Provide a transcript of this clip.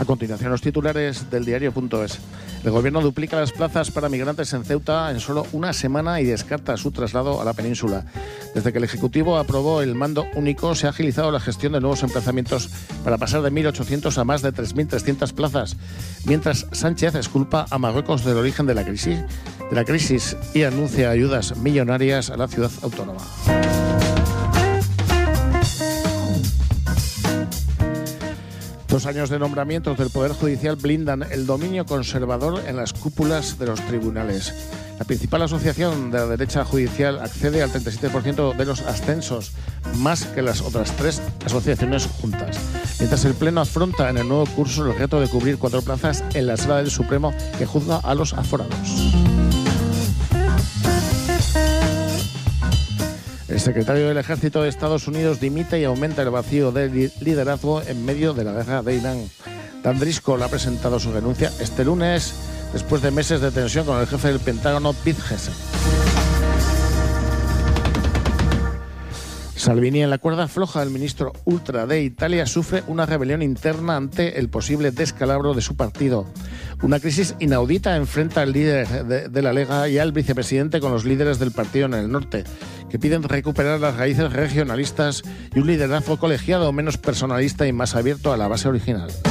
A continuación, los titulares del diario.es. El gobierno duplica las plazas para migrantes en Ceuta en solo una semana y descarta su traslado a la península. Desde que el Ejecutivo aprobó el mando único, se ha agilizado la gestión de nuevos emplazamientos para pasar de 1.800 a más de 3.300 plazas, mientras Sánchez exculpa a Marruecos del origen de la crisis y anuncia ayudas millonarias a la ciudad autónoma. Dos años de nombramientos del Poder Judicial blindan el dominio conservador en las cúpulas de los tribunales. La principal asociación de la derecha judicial accede al 37% de los ascensos, más que las otras tres asociaciones juntas. Mientras el Pleno afronta en el nuevo curso el reto de cubrir 4 plazas en la Sala del Supremo que juzga a los aforados. El secretario del Ejército de Estados Unidos dimite y aumenta el vacío de liderazgo en medio de la guerra de Irán. Dan Driscoll ha presentado su renuncia este lunes, después de meses de tensión con el jefe del Pentágono, Pete Hegseth. Salvini, en la cuerda floja, el ministro ultra de Italia, sufre una rebelión interna ante el posible descalabro de su partido. Una crisis inaudita enfrenta al líder de la Lega y al vicepresidente con los líderes del partido en el norte, que piden recuperar las raíces regionalistas y un liderazgo colegiado menos personalista y más abierto a la base original.